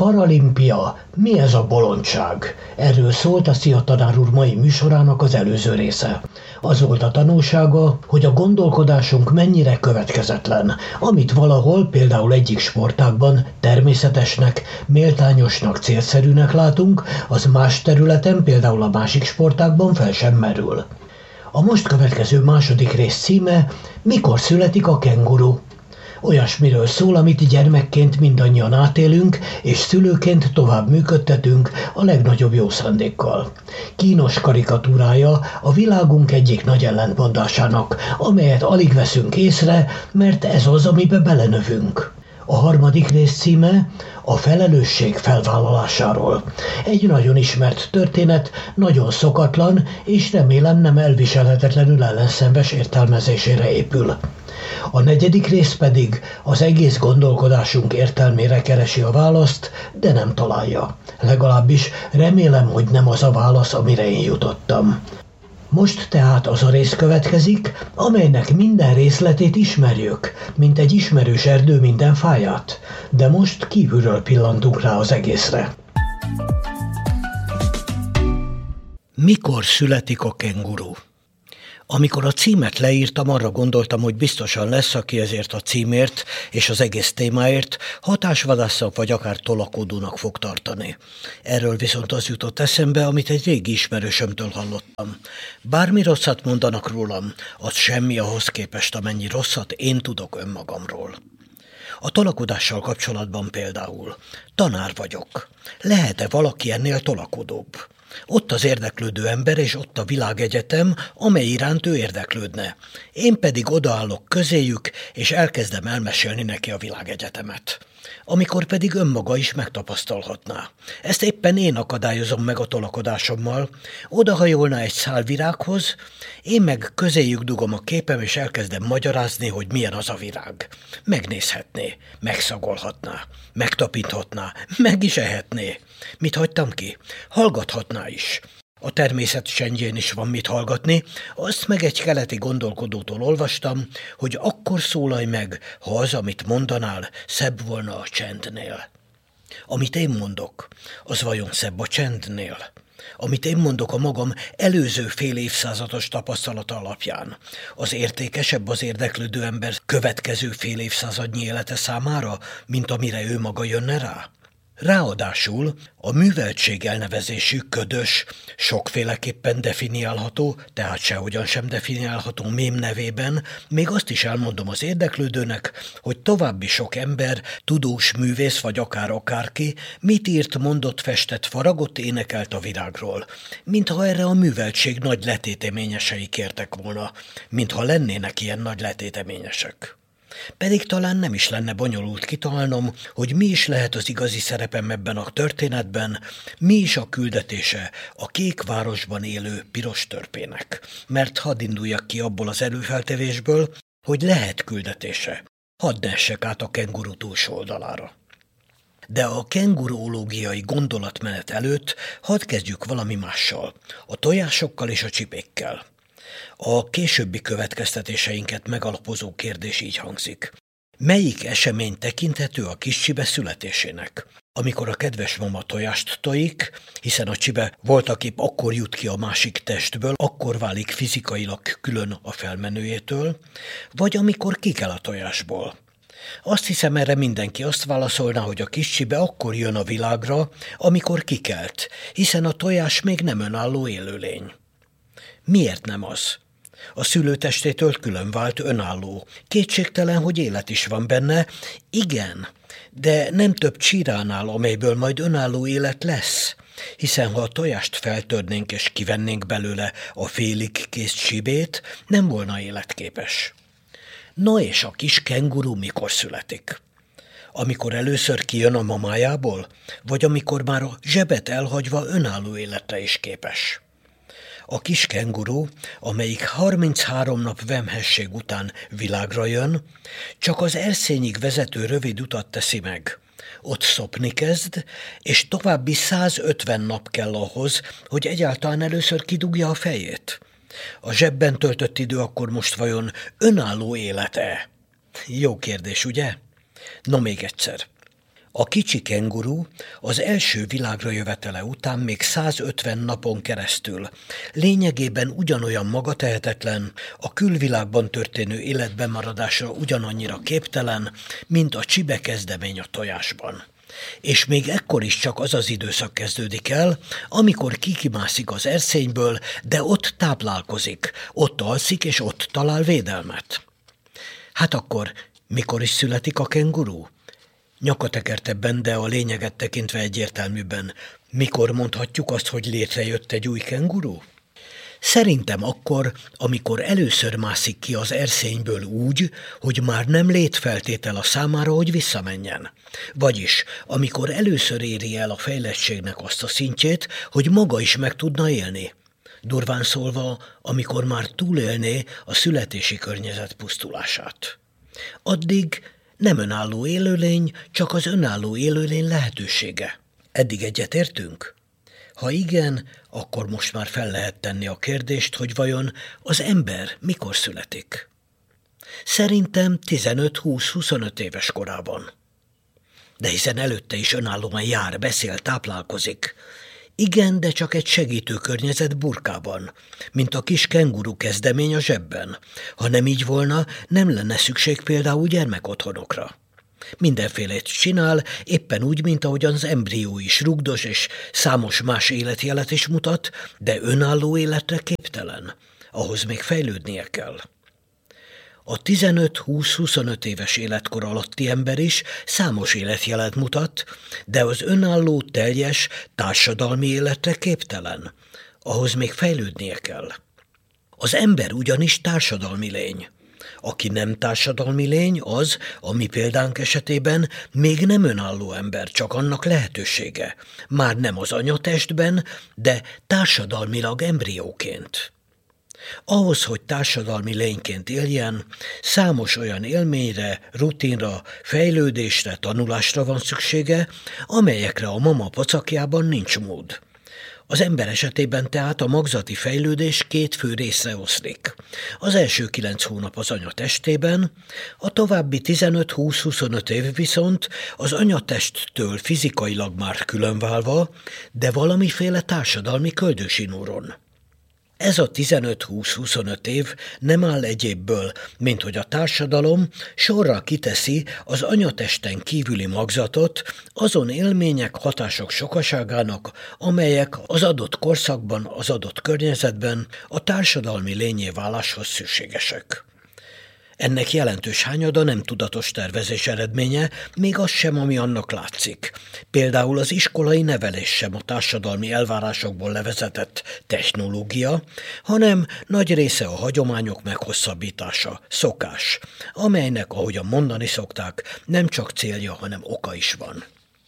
Paralimpia, mi ez a bolondság? Erről szólt a Szia tanár úr mai műsorának az előző része. Az volt a tanulsága, hogy a gondolkodásunk mennyire következetlen, amit valahol, például egyik sportágban természetesnek, méltányosnak, célszerűnek látunk, az más területen, például a másik sportágban fel sem merül. A most következő második rész címe: Mikor születik a kenguru? Olyasmiről szól, amit gyermekként mindannyian átélünk, és szülőként tovább működtetünk a legnagyobb jó szándékkal. Kínos karikatúrája a világunk egyik nagy ellentmondásának, amelyet alig veszünk észre, mert ez az, amibe belenövünk. A harmadik rész címe a felelősség felvállalásáról. Egy nagyon ismert történet, nagyon szokatlan, és remélem nem elviselhetetlenül ellenszenves értelmezésére épül. A negyedik rész pedig az egész gondolkodásunk értelmére keresi a választ, de nem találja. Legalábbis remélem, hogy nem az a válasz, amire én jutottam. Most tehát az a rész következik, amelynek minden részletét ismerjük, mint egy ismerős erdő minden fáját, de most kívülről pillantunk rá az egészre. Mikor születik a kenguru? Amikor a címet leírtam, arra gondoltam, hogy biztosan lesz, aki ezért a címért és az egész témáért hatásvadásznak vagy akár tolakodónak fog tartani. Erről viszont az jutott eszembe, amit egy régi ismerősömtől hallottam. Bármi rosszat mondanak rólam, az semmi ahhoz képest, amennyi rosszat én tudok önmagamról. A tolakodással kapcsolatban például: tanár vagyok. Lehet-e valaki ennél tolakodóbb? Ott az érdeklődő ember, és ott a világegyetem, amely iránt ő érdeklődne. Én pedig odaállok közéjük, és elkezdem elmesélni neki a világegyetemet. Amikor pedig önmaga is megtapasztalhatná. Ezt éppen én akadályozom meg a tolakodásommal. Odahajolna egy szál virághoz, én meg közéjük dugom a képem, és elkezdem magyarázni, hogy milyen az a virág. Megnézhetné, megszagolhatná, megtapinthatná, meg is ehetné. Mit hagytam ki? Hallgathatná is. A természet csendjén is van mit hallgatni, azt meg egy keleti gondolkodótól olvastam, hogy akkor szólalj meg, ha az, amit mondanál, szebb volna a csendnél. Amit én mondok, az vajon szebb a csendnél? Amit én mondok a magam előző fél évszázados tapasztalata alapján, az értékesebb az érdeklődő ember következő fél évszázadnyi élete számára, mint amire ő maga jönne rá? Ráadásul a műveltség elnevezésű ködös, sokféleképpen definiálható, tehát sehogyan sem definiálható mém nevében még azt is elmondom az érdeklődőnek, hogy további sok ember, tudós művész vagy akárki mit írt, mondott, festett, faragott, énekelt a virágról, mintha erre a műveltség nagy letéteményesei kértek volna, mintha lennének ilyen nagy letéteményesek. Pedig talán nem is lenne bonyolult kitalálnom, hogy mi is lehet az igazi szerepem ebben a történetben, mi is a küldetése a kék városban élő piros törpének. Mert hadd induljak ki abból az előfeltevésből, hogy lehet küldetése. Hadd ne essek át a kenguru túlsó oldalára. De a kenguruológiai gondolatmenet előtt hadd kezdjük valami mással, a tojásokkal és a csipékkel. A későbbi következtetéseinket megalapozó kérdés így hangzik. Melyik esemény tekinthető a kis csibe születésének? Amikor a kedves mama tojást tojik, hiszen a csibe voltaképp akkor jut ki a másik testből, akkor válik fizikailag külön a felmenőjétől, vagy amikor kikel a tojásból. Azt hiszem, erre mindenki azt válaszolná, hogy a kis csibe akkor jön a világra, amikor kikelt, hiszen a tojás még nem önálló élőlény. Miért nem az? A szülőtestétől külön vált önálló. Kétségtelen, hogy élet is van benne. Igen, de nem több csíránál, amelyből majd önálló élet lesz. Hiszen ha a tojást feltörnénk és kivennénk belőle a félig kész csibét, nem volna életképes. Na és a kis kenguru mikor születik? Amikor először kijön a mamájából, vagy amikor már a zsebet elhagyva önálló életre is képes? A kis kenguru, amelyik 33 nap vemhesség után világra jön, csak az erszényig vezető rövid utat teszi meg. Ott szopni kezd, és további 150 nap kell ahhoz, hogy egyáltalán először kidugja a fejét. A zsebben töltött idő akkor most vajon önálló élete? Jó kérdés, ugye? No, még egyszer. A kicsi kenguru az első világra jövetele után még 150 napon keresztül lényegében ugyanolyan magatehetetlen, a külvilágban történő életben maradásra ugyanannyira képtelen, mint a csibe kezdemény a tojásban. És még ekkor is csak az az időszak kezdődik el, amikor kikimászik az erszényből, de ott táplálkozik, ott alszik és ott talál védelmet. Hát akkor mikor is születik a kenguru? Nyakatekertebben, de a lényeget tekintve egyértelműbben. Mikor mondhatjuk azt, hogy létrejött egy új kenguru? Szerintem akkor, amikor először mászik ki az erszényből úgy, hogy már nem létfeltétel a számára, hogy visszamenjen. Vagyis, amikor először éri el a fejlettségnek azt a szintjét, hogy maga is meg tudna élni. Durván szólva, amikor már túlélné a születési környezet pusztulását. Addig nem önálló élőlény, csak az önálló élőlény lehetősége. Eddig egyetértünk? Ha igen, akkor most már fel lehet tenni a kérdést, hogy vajon az ember mikor születik. Szerintem 15-20-25 éves korában. De hiszen előtte is önállóan jár, beszél, táplálkozik. Igen, de csak egy segítő környezet burkában, mint a kis kenguru kezdemény a zsebben. Ha nem így volna, nem lenne szükség például gyermekotthonokra. Mindenfélét csinál, éppen úgy, mint ahogyan az embrió is rugdos és számos más életjelet is mutat, de önálló életre képtelen. Ahhoz még fejlődnie kell. A 15-20-25 éves életkor alatti ember is számos életjelet mutat, de az önálló, teljes, társadalmi életre képtelen. Ahhoz még fejlődnie kell. Az ember ugyanis társadalmi lény. Aki nem társadalmi lény, az, a mi példánk esetében, még nem önálló ember, csak annak lehetősége. Már nem az anyatestben, de társadalmilag embrióként. Ahhoz, hogy társadalmi lényként éljen, számos olyan élményre, rutinra, fejlődésre, tanulásra van szüksége, amelyekre a mama pacakjában nincs mód. Az ember esetében tehát a magzati fejlődés 2 fő részre oszlik. Az első 9 hónap az anya testében, a további 15-20-25 év viszont az anyatesttől fizikailag már különválva, de valamiféle társadalmi köldösinúron. Ez a 15-20-25 év nem áll egyébből, mint hogy a társadalom sorra kiteszi az anyatesten kívüli magzatot azon élmények, hatások sokaságának, amelyek az adott korszakban, az adott környezetben a társadalmi lényé váláshoz szükségesek. Ennek jelentős hányada nem tudatos tervezés eredménye, még az sem, ami annak látszik. Például az iskolai nevelés sem a társadalmi elvárásokból levezetett technológia, hanem nagy része a hagyományok meghosszabbítása, szokás, amelynek, ahogyan mondani szokták, nem csak célja, hanem oka is van.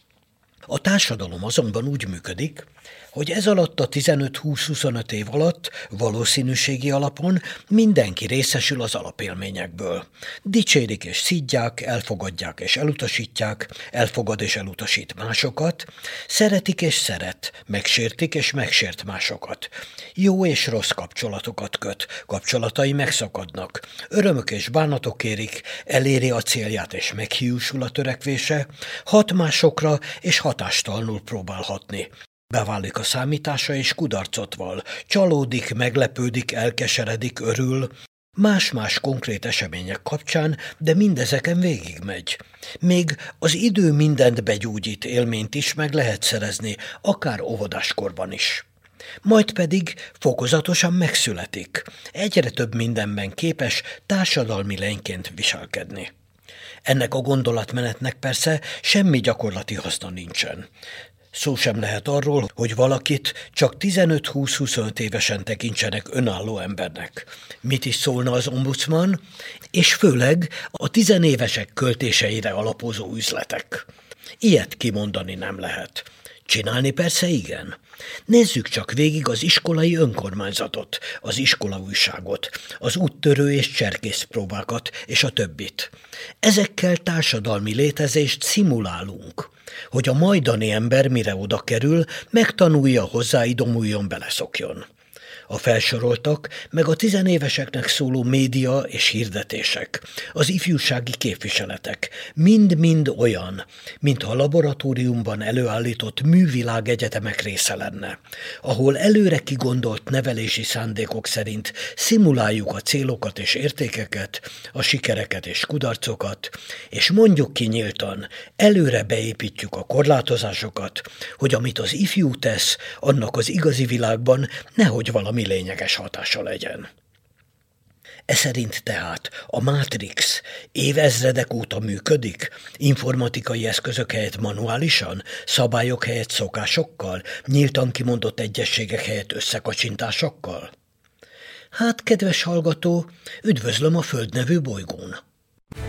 A társadalom azonban úgy működik, hogy ez alatt a 15-20-25 év alatt valószínűségi alapon mindenki részesül az alapélményekből. Dicsérik és szidják, elfogadják és elutasítják, elfogad és elutasít másokat, szeretik és szeret, megsértik és megsért másokat. Jó és rossz kapcsolatokat köt, kapcsolatai megszakadnak, örömök és bánatok érik, eléri a célját és meghiúsul a törekvése, hat másokra és hatástalanul próbál hatni. Beválik a számítása és kudarcot val, csalódik, meglepődik, elkeseredik, örül, más-más konkrét események kapcsán, de mindezeken végigmegy. Még az idő mindent begyógyít élményt is meg lehet szerezni, akár óvodáskorban is. Majd pedig fokozatosan megszületik, egyre több mindenben képes társadalmi lényként viselkedni. Ennek a gondolatmenetnek persze semmi gyakorlati haszna nincsen. Szó sem lehet arról, hogy valakit csak 15-20-25 évesen tekintsenek önálló embernek. Mit is szólna az ombudsman, és főleg a tizenévesek költéseire alapozó üzletek. Ilyet kimondani nem lehet. Csinálni persze igen. Nézzük csak végig az iskolai önkormányzatot, az iskolaújságot, az úttörő és cserkészpróbákat és a többit. Ezekkel társadalmi létezést szimulálunk, hogy a majdani ember mire oda kerül, megtanulja, hozzáidomuljon, beleszokjon. A felsoroltak, meg a tizenéveseknek szóló média és hirdetések, az ifjúsági képviseletek, mind-mind olyan, mintha a laboratóriumban előállított művilágegyetemek része lenne, ahol előre kigondolt nevelési szándékok szerint szimuláljuk a célokat és értékeket, a sikereket és kudarcokat, és mondjuk ki nyíltan, előre beépítjük a korlátozásokat, hogy amit az ifjú tesz, annak az igazi világban nehogy valami lényeges hatása legyen. Eszerint tehát a Matrix évezredek óta működik, informatikai eszközök helyett manuálisan, szabályok helyett szokásokkal, nyíltan kimondott egyességek helyett összekacsintásokkal? Hát, kedves hallgató, üdvözlöm a Föld nevű bolygón!